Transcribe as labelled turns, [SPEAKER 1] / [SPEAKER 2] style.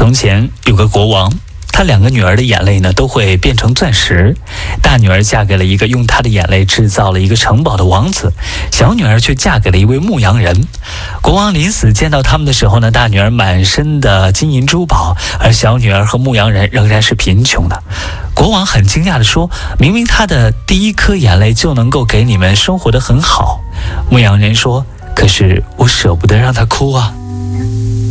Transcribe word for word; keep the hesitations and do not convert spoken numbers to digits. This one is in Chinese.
[SPEAKER 1] 从前有个国王，他两个女儿的眼泪呢都会变成钻石。大女儿嫁给了一个用她的眼泪制造了一个城堡的王子，小女儿却嫁给了一位牧羊人。国王临死见到他们的时候呢，大女儿满身的金银珠宝，而小女儿和牧羊人仍然是贫穷的。国王很惊讶地说，明明他的第一颗眼泪就能够给你们生活得很好。牧羊人说，可是我舍不得让她哭啊。